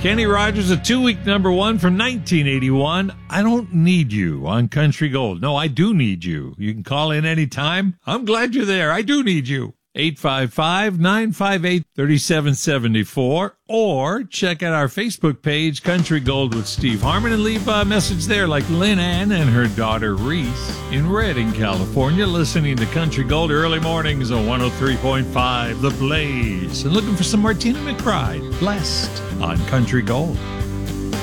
Kenny Rogers, a 2-week number one from 1981. I don't need you on Country Gold. No, I do need you. You can call in anytime. I'm glad you're there. I do need you. 855-958-3774, or check out our Facebook page, Country Gold with Steve Harmon, and leave a message there like Lynn Ann and her daughter Reese in Redding, California, listening to Country Gold early mornings on 103.5 The Blaze, and looking for some Martina McBride, Blessed on Country Gold.